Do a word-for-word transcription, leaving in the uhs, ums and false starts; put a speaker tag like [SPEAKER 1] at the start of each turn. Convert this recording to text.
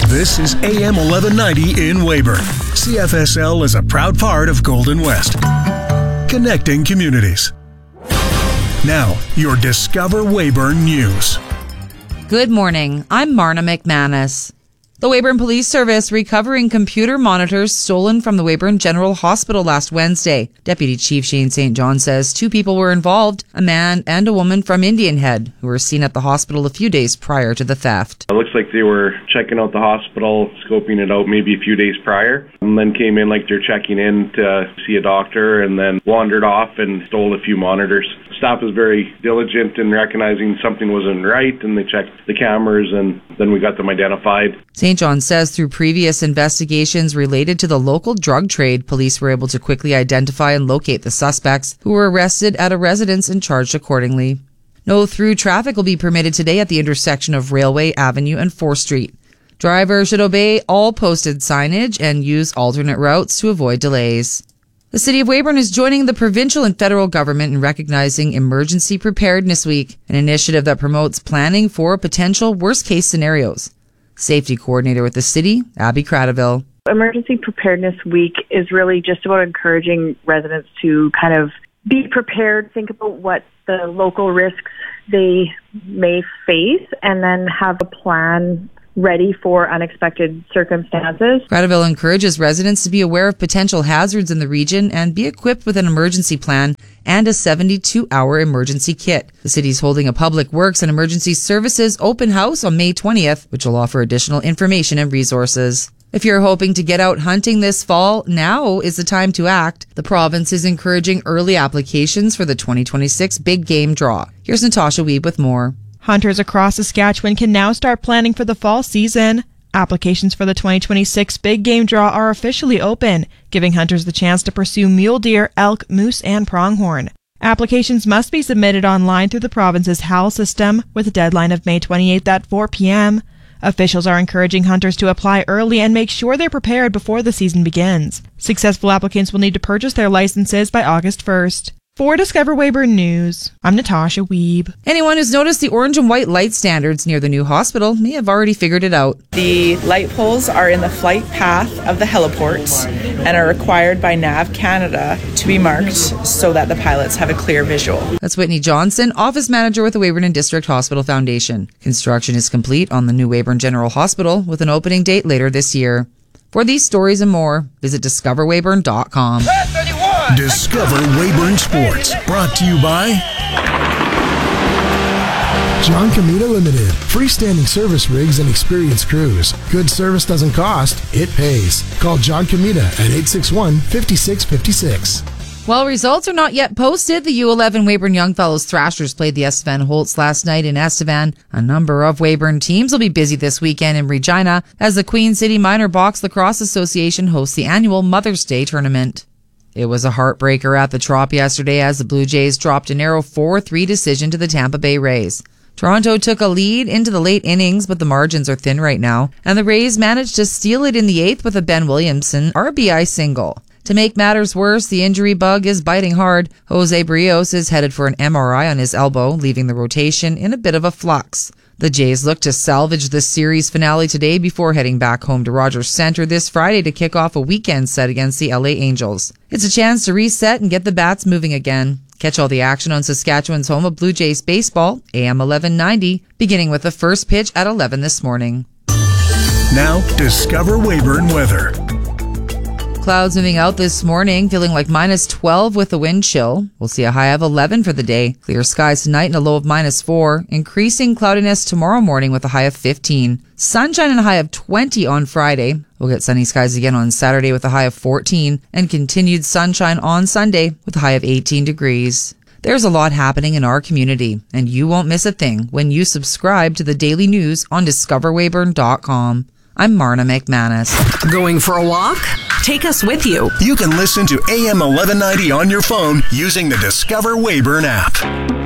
[SPEAKER 1] This is A M eleven ninety in Weyburn. C F S L is a proud part of Golden West. Connecting communities. Now, your Discover Weyburn News.
[SPEAKER 2] Good morning. I'm Marna McManus. The Weyburn Police Service recovering computer monitors stolen from the Weyburn General Hospital last Wednesday. Deputy Chief Shane Saint John says two people were involved, a man and a woman from Indian Head, who were seen at the hospital a few days prior to the theft.
[SPEAKER 3] It looks like they were checking out the hospital, scoping it out maybe a few days prior, and then came in like they're checking in to see a doctor and then wandered off and stole a few monitors. Staff was very diligent in recognizing something wasn't right, and they checked the cameras, and then we got them identified.
[SPEAKER 2] Saint John says through previous investigations related to the local drug trade, police were able to quickly identify and locate the suspects, who were arrested at a residence and charged accordingly. No through traffic will be permitted today at the intersection of Railway Avenue and fourth Street. Drivers should obey all posted signage and use alternate routes to avoid delays. The City of Weyburn is joining the provincial and federal government in recognizing Emergency Preparedness Week, an initiative that promotes planning for potential worst-case scenarios. Safety coordinator with the city, Abby Cradaville.
[SPEAKER 4] Emergency Preparedness Week is really just about encouraging residents to kind of be prepared, think about what the local risks they may face, and then have a plan ready for unexpected circumstances.
[SPEAKER 2] Cradaville encourages residents to be aware of potential hazards in the region and be equipped with an emergency plan and a seventy-two hour emergency kit. The city is holding a Public Works and Emergency Services open house on May twentieth, which will offer additional information and resources. If you're hoping to get out hunting this fall, now is the time to act. The province is encouraging early applications for the twenty twenty-six Big Game Draw. Here's Natasha Wiebe with more.
[SPEAKER 5] Hunters across Saskatchewan can now start planning for the fall season. Applications for the twenty twenty-six Big Game Draw are officially open, giving hunters the chance to pursue mule deer, elk, moose, and pronghorn. Applications must be submitted online through the province's H A L system, with a deadline of May twenty-eighth at four p.m. Officials are encouraging hunters to apply early and make sure they're prepared before the season begins. Successful applicants will need to purchase their licenses by August first. For Discover Weyburn News, I'm Natasha Wiebe.
[SPEAKER 2] Anyone who's noticed the orange and white light standards near the new hospital may have already figured it out.
[SPEAKER 6] The light poles are in the flight path of the heliports and are required by Nav Canada to be marked so that the pilots have a clear visual.
[SPEAKER 2] That's Whitney Johnson, office manager with the Weyburn and District Hospital Foundation. Construction is complete on the new Weyburn General Hospital with an opening date later this year. For these stories and more, visit discover weyburn dot com.
[SPEAKER 1] Discover Weyburn Sports, brought to you by John Comita Limited. Freestanding service rigs and experienced crews. Good service doesn't cost, it pays. Call John Comita at eight six one, five six five six.
[SPEAKER 2] While results are not yet posted, the U eleven Weyburn Youngfellows Thrashers played the Estevan Holtz last night in Estevan. A number of Weyburn teams will be busy this weekend in Regina as the Queen City Minor Box Lacrosse Association hosts the annual Mother's Day tournament. It was a heartbreaker at the Trop yesterday as the Blue Jays dropped a narrow four three decision to the Tampa Bay Rays. Toronto took a lead into the late innings, but the margins are thin right now, and the Rays managed to steal it in the eighth with a Ben Williamson R B I single. To make matters worse, the injury bug is biting hard. Jose Brios is headed for an M R I on his elbow, leaving the rotation in a bit of a flux. The Jays look to salvage the series finale today before heading back home to Rogers Centre this Friday to kick off a weekend set against the L A Angels. It's a chance to reset and get the bats moving again. Catch all the action on Saskatchewan's home of Blue Jays baseball, A M eleven ninety, beginning with the first pitch at eleven this morning.
[SPEAKER 1] Now, Discover Weyburn weather.
[SPEAKER 2] Clouds moving out this morning, feeling like minus twelve with the wind chill. We'll see a high of eleven for the day. Clear skies tonight and a low of minus four. Increasing cloudiness tomorrow morning with a high of fifteen. Sunshine and a high of twenty on Friday. We'll get sunny skies again on Saturday with a high of fourteen. And continued sunshine on Sunday with a high of eighteen degrees. There's a lot happening in our community, and you won't miss a thing when you subscribe to the daily news on discover weyburn dot com. I'm Marna McManus.
[SPEAKER 7] Going for a walk? Take us with you.
[SPEAKER 1] You can listen to A M eleven ninety on your phone using the Discover Weyburn app.